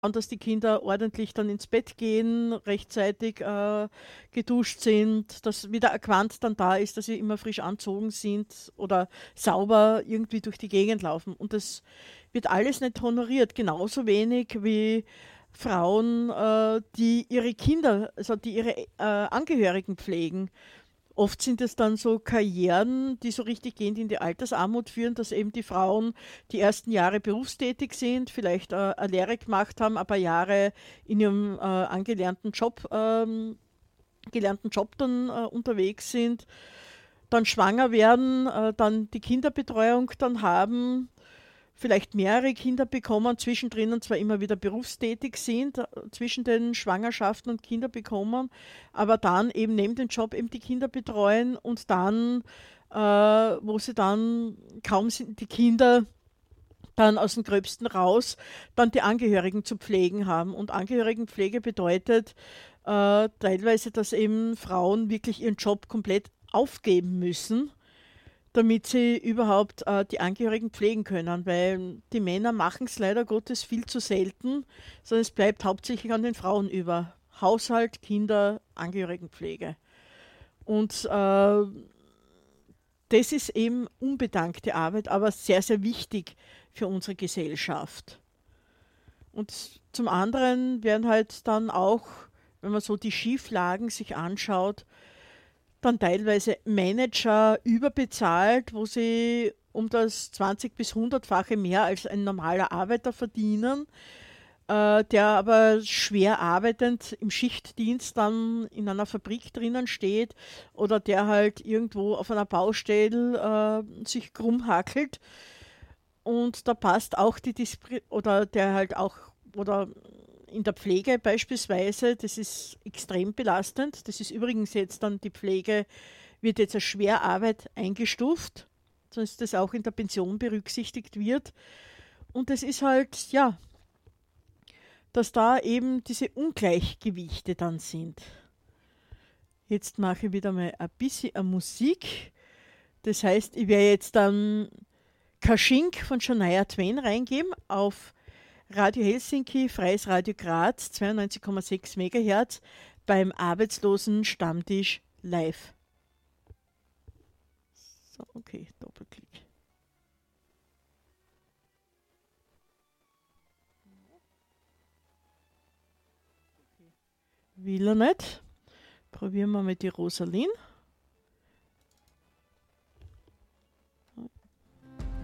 und dass die Kinder ordentlich dann ins Bett gehen, rechtzeitig geduscht sind, dass wieder ein Quant dann da ist, dass sie immer frisch anzogen sind oder sauber irgendwie durch die Gegend laufen. Und das wird alles nicht honoriert, genauso wenig wie Frauen, die ihre Kinder, also die ihre Angehörigen pflegen. Oft sind es dann so Karrieren, die so richtig gehend in die Altersarmut führen, dass eben die Frauen die ersten Jahre berufstätig sind, vielleicht eine Lehre gemacht haben, ein paar Jahre in ihrem gelernten Job dann unterwegs sind, dann schwanger werden, dann die Kinderbetreuung dann haben, vielleicht mehrere Kinder bekommen, zwischendrin und zwar immer wieder berufstätig sind, zwischen den Schwangerschaften und Kinder bekommen, aber dann eben neben dem Job eben die Kinder betreuen und dann, wo sie dann kaum sind die Kinder dann aus dem Gröbsten raus, dann die Angehörigen zu pflegen haben. Und Angehörigenpflege bedeutet teilweise, dass eben Frauen wirklich ihren Job komplett aufgeben müssen, damit sie überhaupt die Angehörigen pflegen können, weil die Männer machen es leider Gottes viel zu selten, sondern es bleibt hauptsächlich an den Frauen über. Haushalt, Kinder, Angehörigenpflege. Und das ist eben unbedankte Arbeit, aber sehr, sehr wichtig für unsere Gesellschaft. Und zum anderen werden halt dann auch, wenn man so die Schieflagen sich anschaut, dann teilweise Manager überbezahlt, wo sie um das 20 bis 100-fache mehr als ein normaler Arbeiter verdienen, der aber schwer arbeitend im Schichtdienst dann in einer Fabrik drinnen steht oder der halt irgendwo auf einer Baustelle sich krumm hackelt. Und da passt auch die Disziplin, oder der halt auch, oder in der Pflege beispielsweise, das ist extrem belastend. Das ist übrigens jetzt dann die Pflege, wird jetzt als Schwerarbeit eingestuft, dass das auch in der Pension berücksichtigt wird. Und das ist halt, ja, dass da eben diese Ungleichgewichte dann sind. Jetzt mache ich wieder mal ein bisschen Musik. Das heißt, ich werde jetzt dann Kaschink von Shania Twain reingeben auf Radio Helsinki, Freies Radio Graz, 92,6 Megahertz beim Arbeitslosen Stammtisch live. So, okay, Doppelklick. Will er nicht? Probieren wir mal die Rosalyn.